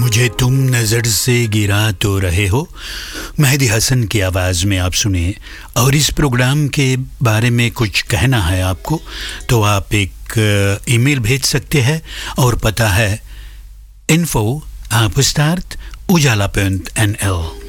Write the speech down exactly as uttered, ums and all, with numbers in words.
मुझे तुम नज़र से गिरा तो रहे हो, मेहदी हसन की आवाज़ में आप सुने। और इस प्रोग्राम के बारे में कुछ कहना है आपको तो आप एक ईमेल भेज सकते हैं और पता है इन्फो आप स्टार्ट उजाला पॉइंट एन एल।